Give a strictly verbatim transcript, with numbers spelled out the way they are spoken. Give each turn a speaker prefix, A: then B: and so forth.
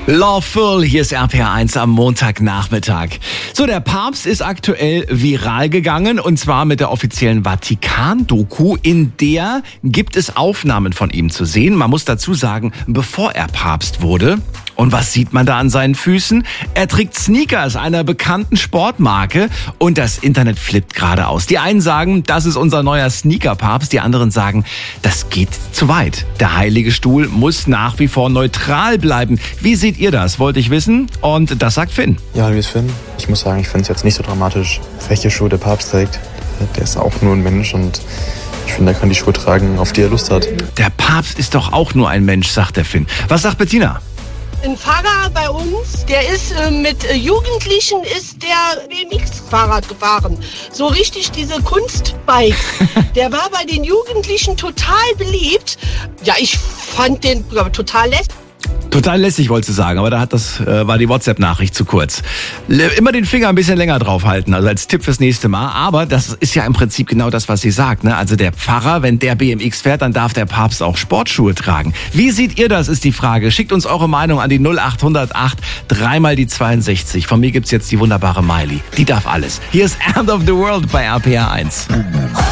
A: Lawful, hier ist R P R eins am Montagnachmittag. So, der Papst ist aktuell viral gegangen und zwar mit der offiziellen Vatikan-Doku. In der gibt es Aufnahmen von ihm zu sehen. Man muss dazu sagen, bevor er Papst wurde. Und was sieht man da an seinen Füßen? Er trägt Sneakers einer bekannten Sportmarke und das Internet flippt gerade aus. Die einen sagen, das ist unser neuer Sneaker-Papst, die anderen sagen, das geht zu weit. Der Heilige Stuhl muss nach wie vor neutral bleiben. Wie seht ihr das? Wollte ich wissen. Und das sagt Finn.
B: Ja, wie ist Finn? Ich muss sagen, ich finde es jetzt nicht so dramatisch, welche Schuhe der Papst trägt. Der ist auch nur ein Mensch und ich finde, er kann die Schuhe tragen, auf die er Lust hat.
A: Der Papst ist doch auch nur ein Mensch, sagt der Finn. Was sagt Bettina?
C: Ein Fahrer bei uns, der ist äh, mit äh, Jugendlichen ist der B M X-Fahrrad gefahren. So richtig diese Kunstbikes. Der war bei den Jugendlichen total beliebt. Ja, ich fand den ja, total lästig.
A: Total lässig, wolltest du sagen, aber da hat das, äh, war die WhatsApp-Nachricht zu kurz. Immer den Finger ein bisschen länger draufhalten, also als Tipp fürs nächste Mal. Aber das ist ja im Prinzip genau das, was sie sagt, ne? Also der Pfarrer, wenn der B M X fährt, dann darf der Papst auch Sportschuhe tragen. Wie seht ihr das, ist die Frage. Schickt uns eure Meinung an die null acht null acht, dreimal die zweiundsechzig. Von mir gibt's jetzt die wunderbare Miley. Die darf alles. Hier ist End of the World bei R P R eins.